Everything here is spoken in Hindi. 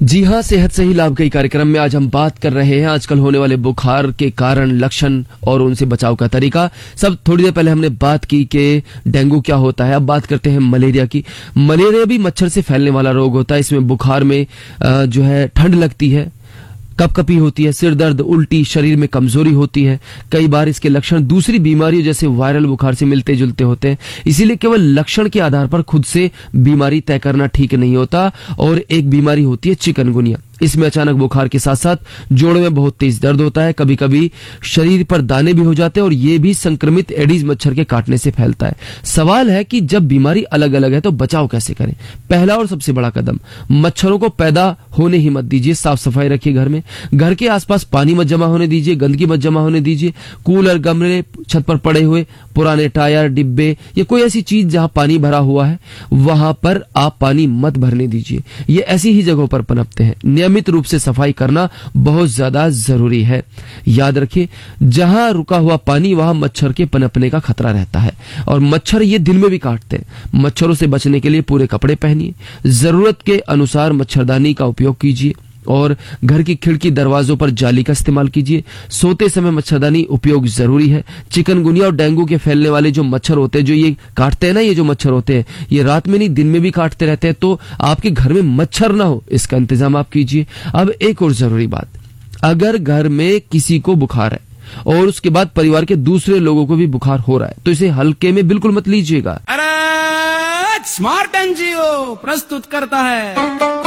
जी हाँ, सेहत सही लाभकारी कार्यक्रम में आज हम बात कर रहे हैं आजकल होने वाले बुखार के कारण, लक्षण और उनसे बचाव का तरीका। सब थोड़ी देर पहले हमने बात की कि डेंगू क्या होता है। अब बात करते हैं मलेरिया की। मलेरिया भी मच्छर से फैलने वाला रोग होता है। इसमें बुखार में जो है ठंड लगती है, कपकपी होती है, सिर दर्द, उल्टी, शरीर में कमजोरी होती है। कई बार इसके लक्षण दूसरी बीमारियों जैसे वायरल बुखार से मिलते जुलते होते हैं। इसीलिए केवल लक्षण के आधार पर खुद से बीमारी तय करना ठीक नहीं होता। और एक बीमारी होती है चिकनगुनिया। इसमें अचानक बुखार के साथ साथ जोड़ों में बहुत तेज दर्द होता है, कभी कभी शरीर पर दाने भी हो जाते हैं और ये भी संक्रमित एडीज मच्छर के काटने से फैलता है। सवाल है कि जब बीमारी अलग अलग है तो बचाव कैसे करें। पहला और सबसे बड़ा कदम, मच्छरों को पैदा होने ही मत दीजिए। साफ सफाई रखिए घर में। घर के आसपास पानी मत जमा होने दीजिए, गंदगी मत जमा होने दीजिए। कूलर, गमले, छत पर पड़े हुए पुराने टायर, डिब्बे या कोई ऐसी चीज जहां पानी भरा हुआ है वहां पर आप पानी मत भरने दीजिए। ये ऐसी ही जगहों पर पनपते हैं। नियमित रूप से सफाई करना बहुत ज्यादा जरूरी है। याद रखिए, जहां रुका हुआ पानी वहां मच्छर के पनपने का खतरा रहता है और मच्छर ये दिन में भी काटते हैं। मच्छरों से बचने के लिए पूरे कपड़े पहनिए, जरूरत के अनुसार मच्छरदानी का उपयोग कीजिए और घर की खिड़की दरवाजों पर जाली का इस्तेमाल कीजिए। सोते समय मच्छरदानी उपयोग जरूरी है। चिकनगुनिया और डेंगू के फैलने वाले जो मच्छर होते हैं, जो ये काटते हैं ना, ये जो मच्छर होते हैं ये रात में नहीं दिन में भी काटते रहते हैं। तो आपके घर में मच्छर ना हो इसका इंतजाम आप कीजिए। अब एक और जरूरी बात, अगर घर में किसी को बुखार है और उसके बाद परिवार के दूसरे लोगों को भी बुखार हो रहा है तो इसे हल्के में बिल्कुल मत लीजिएगा। स्मार्ट एनजीओ प्रस्तुत करता है